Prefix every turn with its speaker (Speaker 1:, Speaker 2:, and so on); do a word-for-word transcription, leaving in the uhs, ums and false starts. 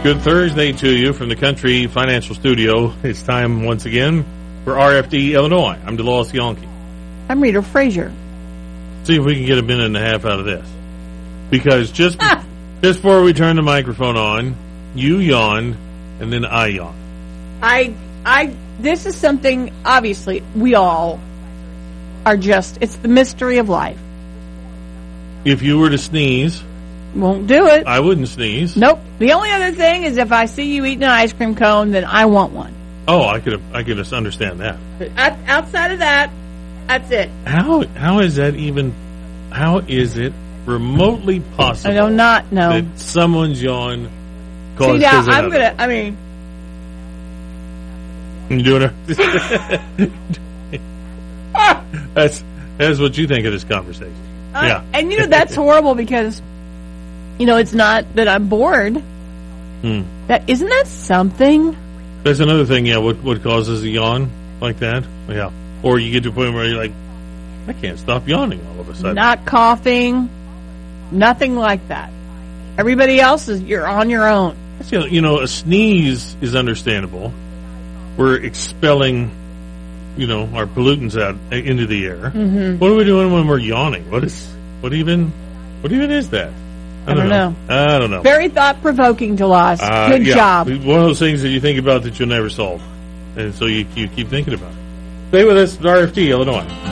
Speaker 1: Good Thursday to you from the Country Financial Studio. It's time once again for R F D Illinois. I'm DeLawes Yonke.
Speaker 2: I'm Rita Frazier.
Speaker 1: See if we can get a minute and a half out of this. Because just ah. just before we turn the microphone on, you yawned, and then I yawned.
Speaker 2: I, I, this is something, obviously, we all are just, it's the mystery of life.
Speaker 1: If you were to sneeze...
Speaker 2: Won't do it.
Speaker 1: I wouldn't sneeze.
Speaker 2: Nope. The only other thing is if I see you eating an ice cream cone, then I want one.
Speaker 1: Oh, I could I could just understand that.
Speaker 2: But outside of that, that's it.
Speaker 1: How how is that even? How is it remotely possible?
Speaker 2: I do not know
Speaker 1: that someone's yawn caused.
Speaker 2: See now, I'm gonna. I mean,
Speaker 1: you doing it? that's that's what you think of this conversation.
Speaker 2: Uh,
Speaker 1: yeah,
Speaker 2: and you know that's horrible because. You know, it's not that I'm bored.
Speaker 1: Hmm.
Speaker 2: That isn't that something?
Speaker 1: That's another thing, yeah. What what causes a yawn like that? Yeah. Or you get to a point where you're like, I can't stop yawning all of a sudden.
Speaker 2: Not coughing, nothing like that. Everybody else is you're on your own.
Speaker 1: You know, you know, a sneeze is understandable. We're expelling, you know, our pollutants out into the air.
Speaker 2: Mm-hmm.
Speaker 1: What are we doing when we're yawning? What is what even what even is that?
Speaker 2: I don't, I don't know.
Speaker 1: know. I don't know.
Speaker 2: Very thought-provoking to us.
Speaker 1: Uh,
Speaker 2: Good
Speaker 1: yeah.
Speaker 2: job.
Speaker 1: One of those things that you think about that you'll never solve. And so you, you keep thinking about it. Stay with us at R F D, Illinois.